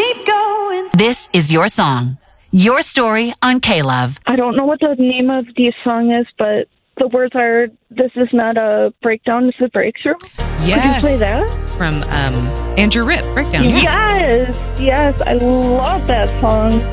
keep going. This is your song. Your story on K-Love. I don't know what the name of the song is, but the words are, "This is not a breakdown, it's a breakthrough." Yes. Could you play that? From Andrew Ripp, Breakdown. Yes, I love that song.